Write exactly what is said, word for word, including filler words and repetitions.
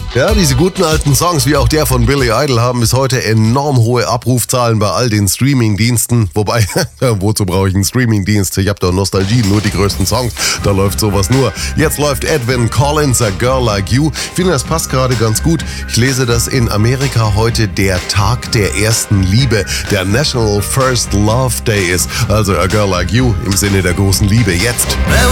Ja, diese guten alten Songs, wie auch der von Billy Idol, haben bis heute enorm hohe Abrufzahlen bei all den Streamingdiensten. Wobei, wozu brauche ich einen Streamingdienst? Ich habe doch Nostalgie, nur die größten Songs. Da läuft sowas nur. Jetzt läuft Edwyn Collins, A Girl Like You. Ich finde, das passt gerade ganz gut. Ich lese, dass in Amerika heute der Tag der ersten Liebe, der National First Love Day ist. Also A Girl Like You im Sinne der großen Liebe jetzt.